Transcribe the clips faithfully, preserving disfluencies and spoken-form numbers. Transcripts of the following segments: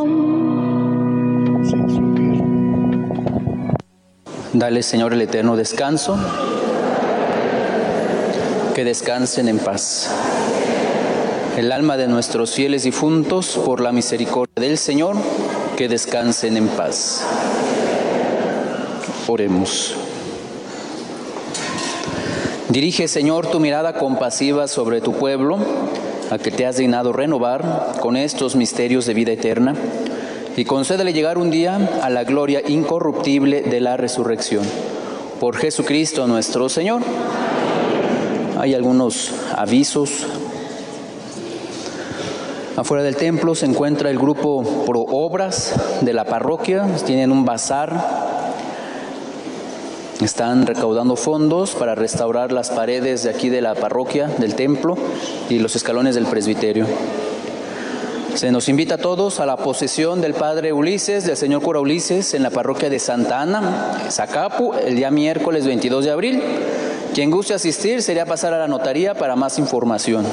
Dale, Señor, el eterno descanso, que descansen en paz. El alma de nuestros fieles difuntos, por la misericordia del Señor, que descansen en paz. Oremos. Dirige, Señor, tu mirada compasiva sobre tu pueblo, a que te has dignado renovar con estos misterios de vida eterna, y concédele llegar un día a la gloria incorruptible de la resurrección. Por Jesucristo nuestro Señor. Hay algunos avisos. Afuera del templo se encuentra el grupo Pro Obras de la parroquia. Tienen un bazar. Están recaudando fondos para restaurar las paredes de aquí de la parroquia, del templo, y los escalones del presbiterio. Se nos invita a todos a la posesión del Padre Ulises, del Señor Cura Ulises, en la parroquia de Santa Ana, Zacapu, el día miércoles veintidós de abril. Quien guste asistir sería pasar a la notaría para más información.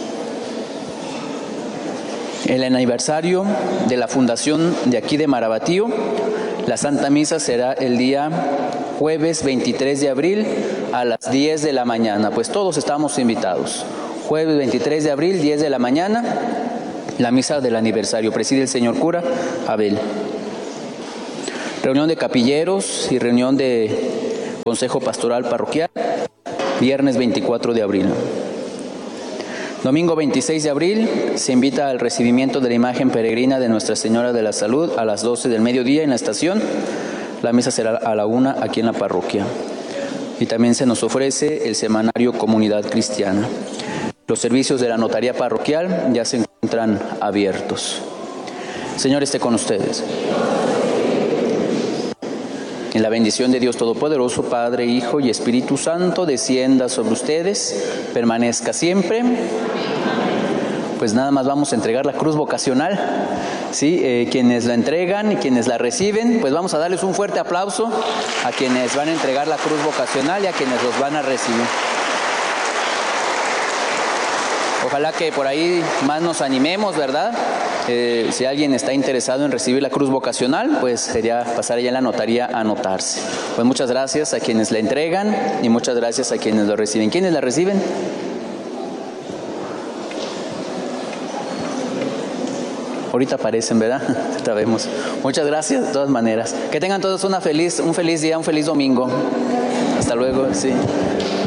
El aniversario de la fundación de aquí de Marabatío, la Santa Misa será el día jueves veintitrés de abril a las diez de la mañana. Pues todos estamos invitados. Jueves veintitrés de abril, diez de la mañana. La misa del aniversario preside el señor cura Abel. Reunión de capilleros y reunión de consejo pastoral parroquial, viernes veinticuatro de abril. Domingo veintiséis de abril se invita al recibimiento de la imagen peregrina de Nuestra Señora de la Salud a las doce del mediodía en la estación. La misa será a la una aquí en la parroquia. Y también se nos ofrece el semanario Comunidad Cristiana. Los servicios de la notaría parroquial ya se encuentran abiertos. Señor esté con ustedes. En la bendición de Dios Todopoderoso, Padre, Hijo y Espíritu Santo, descienda sobre ustedes, permanezca siempre. Pues nada más vamos a entregar la cruz vocacional. Sí, eh, quienes la entregan y quienes la reciben, pues vamos a darles un fuerte aplauso a quienes van a entregar la cruz vocacional y a quienes los van a recibir. Ojalá que por ahí más nos animemos, ¿verdad? Eh, si alguien está interesado en recibir la cruz vocacional, pues sería pasar allá en la notaría a anotarse. Pues muchas gracias a quienes la entregan y muchas gracias a quienes la reciben. ¿Quiénes la reciben? Ahorita aparecen, ¿verdad? Sabemos. Muchas gracias de todas maneras. Que tengan todos una feliz, un feliz día, un feliz domingo. Hasta luego, sí.